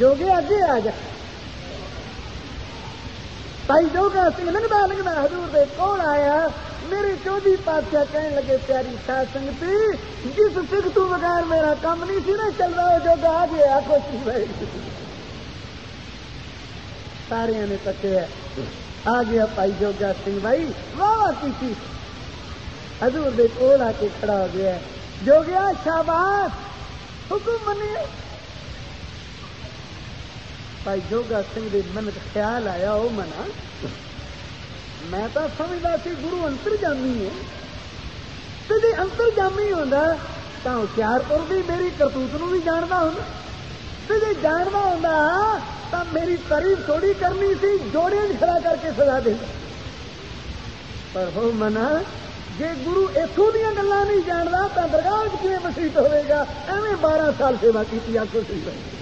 جو گیا اگے آ جا. بھائی جوگا سنگھ لنگدا لنگدا حضور دے کول آیا. میرے چودھری پادشاہ کہنے لگے پیاری ساتھ سنگتی جس سکھ تو بغیر میرا کام نہیں سی نا چل رہا جو گا آ گیا کچھ نہیں بھائی. سارے نے تکیا آ گیا بھائی جوگا سنگھ بھائی واہ واہ کی حضور دے کول آ کے کھڑا ہو گیا. جو گیا شاباش حکم منی. بھائی جوگا سنگھ دے من خیال آیا او منا میں تو سمجھتا سی گرو انتر جامی ہے تو جی انتر جامی ہوتا تو ہوشیار پور بھی میری کرتوت نو بھی جانتا ہوں تو جی جاننا ہوتا تو میری تعریف تھوڑی کرنی سی جوڑے کھڑا کر کے سزا دے. پر ہو منا جی گرو اتوں دیا گلیں نہیں جانتا تو درگاہ کی مسیحت ہوئے گا. ایویں 12 سال سیوا کی آخو سی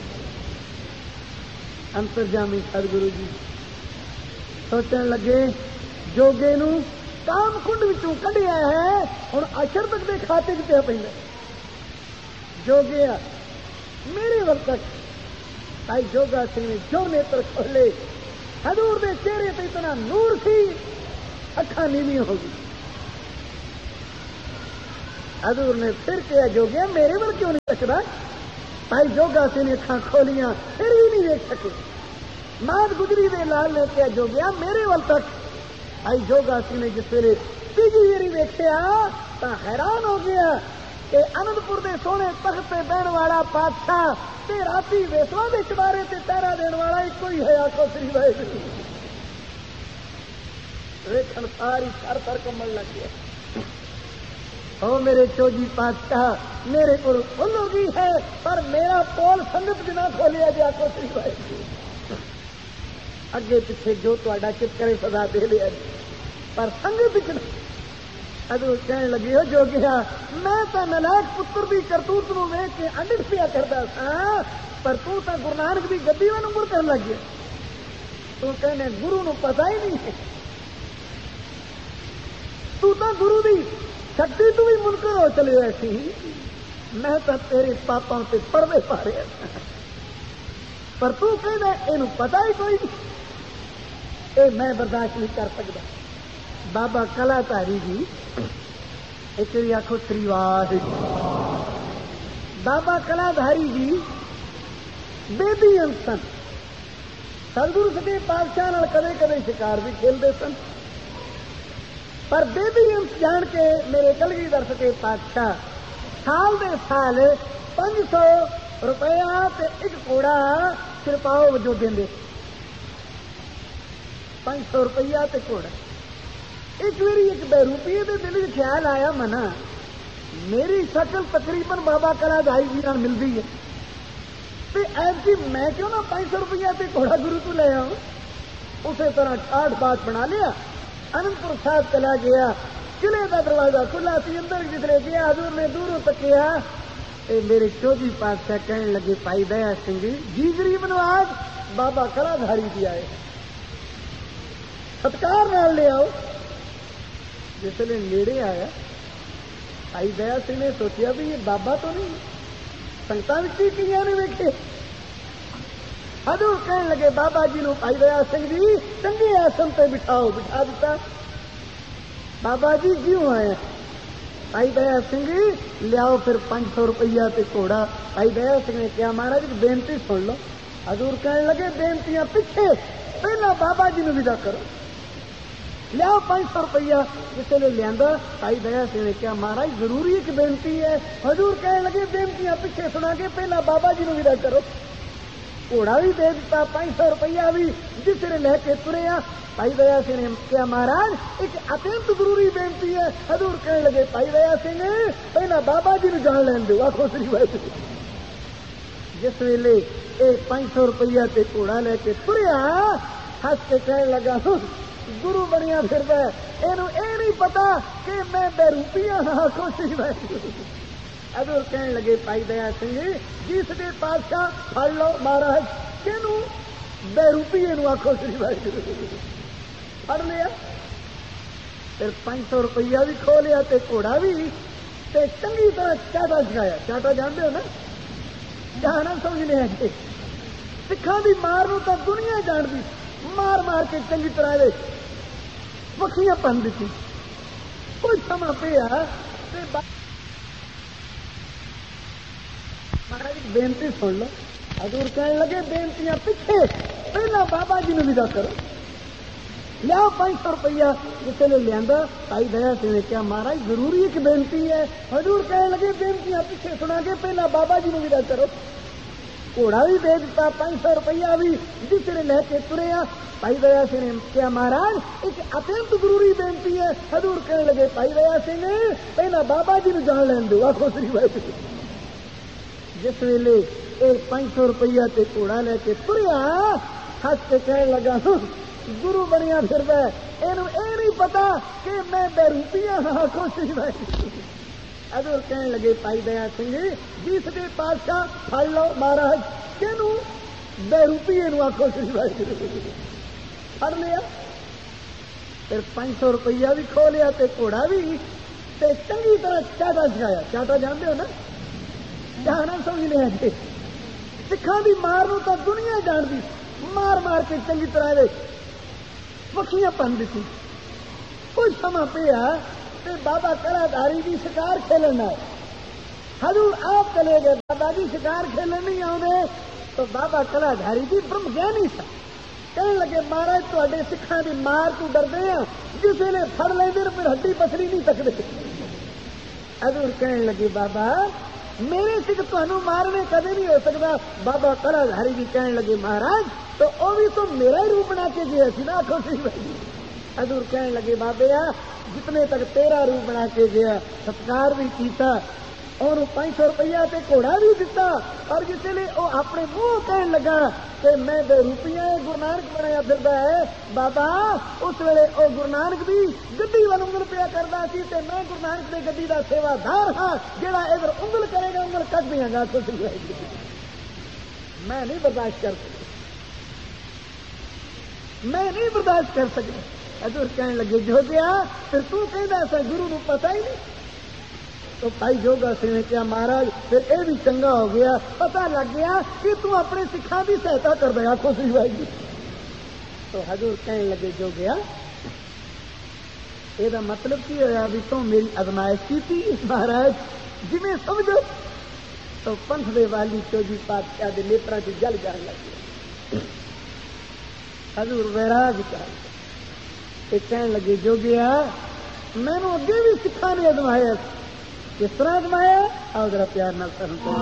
انترجامی سدگرو جی سوچن لگے جوگے نو کام کنڈ وچوں کڈیا ہے ہوں اشربت کے کھاتے پہ پہلے جوگیا میرے وقت تک بھائی جوگا سنگھ نے جو نیتر کھولے حضور دے چہرے پہ اتنا نور سی اکھاں نیویں ہو گئی. حضور نے پھر کیا جوگیا میرے ول کیوں نہیں سکتا. بھائی جوگا سنگھ نے اکھاں کھولیاں پھر بھی نہیں دیکھ سکے. مات گجری دے لال نے کیا جوگیا میرے ول تک. بھائی جوگا سنگھ نے جس ویلے تیجی ویری ویکھیا تو حیران ہو گیا کہ آنند پور دے سونے تخت پہ بہن والا بادشاہ تے راتی ویسوا دے چبارے تے پہرا دین والا ایک ہی ہے. آخو سری بھائی ویکھن ساری سر سر کمن لگ گیا. او میرے چوجی بادشاہ میرے کو کھل ہو گئی ہے پر میرا پول سنگت بنا کھولیا جی. آخو سری بھائی اگے پیچھے جو تا چپ کرے سزا دے لیا پر سنگت پچھنا. حضور کہنے لگی ہو جو گیا میں تو نلائق پتر دی کرتوت نو ویکھ کے انڈٹ پیا کرتا سا پر تو گرو نانک دی گدی میں نمبر کرن لگ گیا. تو کہنے گرو نو پتا ہی نہیں ہے تو گرو دی شکتی تو بھی منکر ہو چلے ایسی. میں تو تیرے پاپا سے پردے پا رہا پر تو کہنا یہ پتا ہی کوئی نہیں. اے میں برداشت نہیں کر سکتا. بابا کلا تاری جی ایک آخو سریواس بابا کلا دھاری جی بیبی سن. سدگرو سچے پادشاہ کدے کدے شکار بھی کھیلتے سن پر بیبی جان کے میرے کلگیدھر سچے پادشاہ سال دے سال 500 روپیہ تے ایک کوڑا سرپاؤ وجو دے. 500 روپیہ تے کوڑا. ایک میری ایک بہروپیے کے دل میں خیال آیا منا میری شکل تقریباً بابا کلا دھائی جی ملتی ہے تو ایسی میں کیوں نہ 500 روپیہ تے گھوڑا گرو تو لے آؤں. اسی طرح ٹھاٹ بات بنا لیا. انند پور صاحب چلا گیا. قلعے کا دروازہ کھلا سی اندر جسے گیا حضور نے دوروں تکیا. میرے چودھری پادشاہ کہنے لگے بھائی دیا سنگھ جی غریب نواز بابا کلا دھاری بھی آئے ستکار نال لے آؤ. جسے نیڑے آیا بھائی دیا سنگھ نے سوچیا بھی یہ بابا تو نہیں سنگتاں نے ویکھے. حضور کہنے لگے بابا جی نو بھائی دیا سنگھ جی چنگے آسن پہ بٹھاؤ. بٹھا دیتا. بابا جی کیوں آئے بھائی دیا سنگھ لیاؤ پھر 500 روپیہ تے گھوڑا. بھائی دیا سنگھ نے کیا مہاراج ایک بےنتی سن لو. حضور کہنے لگے بےنتیاں پیچھے پہلا بابا جی نو ودا کرو. لیاؤ 500 روپیہ. جسے لیا بھائی دیا سنگھ نے کیا مہاراج ضروری ایک بےنتی ہے. حضور کہنے لگے بےنتیاں پیچھے سنا کے پہلا بابا جی نو ودا کرو. گھوڑا بھی دے دیتا 500 روپیہ بھی جس نے لے کے ترے. بھائی دیا سنگھ نے کیا مہاراج ایک اتنت ضروری بےنتی ہے. حضور کہنے لگے بھائی دیا سنگھ پہلا بابا جی نو جان لین دو. آخو سری بھائی جس ویلے یہ 500 روپیہ تے گھوڑا لے کے تریا ہس کے کہنے لگا گرو بنیا پھر یہ نہیں پتا کہ میں بےروپیاں ہاں. آخو سری بھائی حضور کہنے لگے بھائی دیا سنگھ جس کے پادشاہ پڑ لو مہاراج کہ بےروپیے آخو سری بھائی پڑ لیا. پھر 500 روپیہ بھی کھو لیا تے گھوڑا بھی تے چنگی طرح چاٹا سکھایا. چاٹا جانتے ہو نا جانا سمجھ لیا کہ سکھاں دی مار نو تاں دنیا جان دی مار مار کے چنگی طرح دے پکھیاں پن دیتی کوئی سما پیا بےنتی سن لو حضور کہنے لگے بےنتیاں پیچھے پہلا بابا جی نے ودا کرو لیا 500 روپیہ جسے نے لیا بھائی دیا سی نے کیا مہاراج ضروری ایک بےنتی ہے حضور کہنے لگے بےنتیاں پیچھے سنا کے پہلا بابا جی نے ودا کرو گھوڑا بھی دے دیتا 500 روپیہ بھی جس نے لے کے تریا بھائی دیا سی نے کیا مہاراج ایک اتنت ضروری بےنتی ہے حضور کہنے لگے بھائی دیا سی نے پہلا بابا جی نے جان لین دو آخو سری بھائی جس ویلے یہ 500 روپیہ تے گھوڑا لے کے تریا ہس کے کہنے لگا گرو بنیا پھر یہ نہیں پتا کہ میں بے روپیہ ہاں کوشش بھائی حضور کہنے لگے بھائی دیا سنگھ جس کے پادشاہ پڑ لو مہاراج کہ بے روپیے آخو سی بھائی پڑھ لیا پھر 500 روپیہ بھی کھو لیا تے گھوڑا بھی تے چنگی طرح چاٹا سکھایا چاٹا جانتے ہو نا جانا سمجھ لیا جی سکھاں دی مار نو تاں دنیا جان دی مار مار کے چنگی طرح دے پکھیاں پن دیتی کوئی سما پیا تے بابا کلادھاری جی شکار کھیلنا ہے حضور آپ چلے گئے بابا جی شکار کھیلنے نہیں آؤں تو بابا کلادھاری جی برہم گیانی تھا کہنے لگے مہاراج تے سکھاں دی مار تو ڈردے ہیں جس نے پھڑ لیں پھر ہڈی پسری نہیں سکتے حضور کہنے لگے بابا میرے سکھ تمہوں مارنے کدے نہیں ہو سکتا بابا کلادھاری جی کہنے لگے مہاراج تو وہ بھی تو میرا ہی روپ بنا کے گیا سی نا آخو سی بھائی حضور کہنے لگے بابے جتنے تک تیرا روپ بنا کے گیا ستکار بھی کیتا اور 500 روپیہ تے گھوڑا بھی دیتا اور جس لیے وہ اپنے منہ کہنے لگا کہ میں بے روپیہ گرو نانک بنایا پھردا ہے بابا اس ویلے وہ گرو نانک بھی گڈی وال انگل پیا کرتا سی تے میں گرو نانک کی گڈی کا سیوادار ہاں جہاں ادھر انگل کرے گا انگل کٹ دیا گا میں نہیں برداشت کر سکتا میں نہیں برداشت کر سکتا حضور کہنے لگے جو گیا پھر تو کہنا ایسا گرو نو پتہ ہی نہیں تو بھائی جوگا سی نے کیا مہاراج پھر یہ بھی چنگا ہو گیا پتہ لگ گیا کہ تو اپنے سکھاں کی سہایتا کر دیا آخو سی بھائی جی تو حضور کہنے لگے جو گیا یہ مطلب کی ہوا بھی تو میری ازمائش کی تھی مہاراج جی میں سمجھو تو پنتھ دے والی چودھری پادشاہ دے نیترا کی جل جان لگے حضور ویراگ یہ کہنے لگے جو گیا میں نے اگے بھی سکھا نے ازمایا کس طرح ازمایا آؤ ذرا پیار نال سنو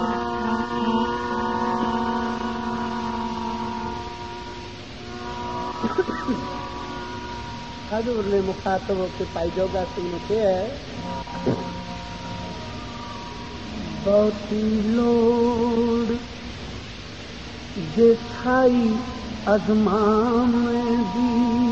حضور نے مخاطب ہو کے پائی جوگا سنگھ نے کیا بہت لوڑ جے تھائی ازمام دی